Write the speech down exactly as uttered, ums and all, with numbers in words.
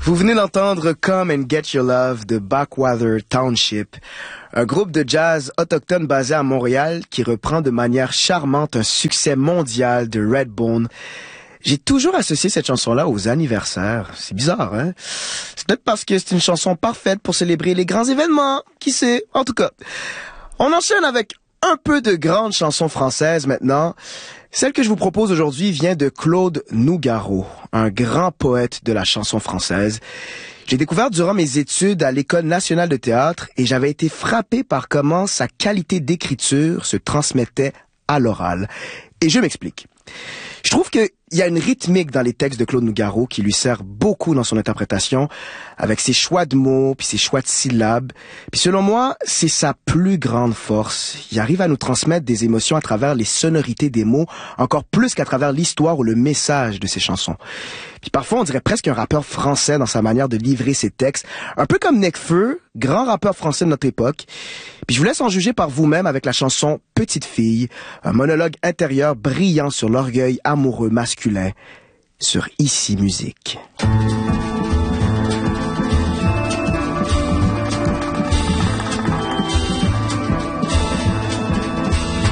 Vous venez d'entendre Come and Get Your Love de Backwater Township, un groupe de jazz autochtone basé à Montréal qui reprend de manière charmante un succès mondial de Redbone. J'ai toujours associé cette chanson-là aux anniversaires. C'est bizarre, hein? C'est peut-être parce que c'est une chanson parfaite pour célébrer les grands événements. Qui sait? En tout cas, on enchaîne avec un peu de grandes chansons françaises maintenant. Celle que je vous propose aujourd'hui vient de Claude Nougaro, un grand poète de la chanson française. J'ai découvert durant mes études à l'École nationale de théâtre et j'avais été frappé par comment sa qualité d'écriture se transmettait à l'oral. Et je m'explique. Je trouve qu'il y a une rythmique dans les textes de Claude Nougaro qui lui sert beaucoup dans son interprétation, avec ses choix de mots, puis ses choix de syllabes. Puis selon moi, c'est sa plus grande force. Il arrive à nous transmettre des émotions à travers les sonorités des mots, encore plus qu'à travers l'histoire ou le message de ses chansons. Puis parfois, on dirait presque un rappeur français dans sa manière de livrer ses textes, un peu comme Nekfeu, grand rappeur français de notre époque. Puis je vous laisse en juger par vous-même avec la chanson Petite fille, un monologue intérieur brillant sur l'orgueil amoureux masculin sur Ici Musique.